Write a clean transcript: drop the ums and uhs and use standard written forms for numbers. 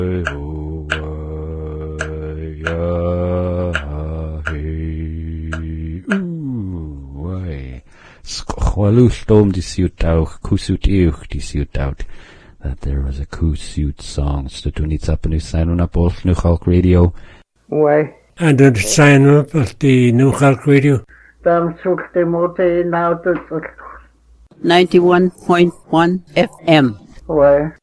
Chwalwlltôm di siwt awch, cwswt uwch di siwt awt. That there was a cwswt song. Stydwn i tap yn yw sain hwnna boll Newchalk Radio. Wai. A dyd sain hwnna boll di Newchalk Radio. Dam swch di mod i 91.1 FM. Wai.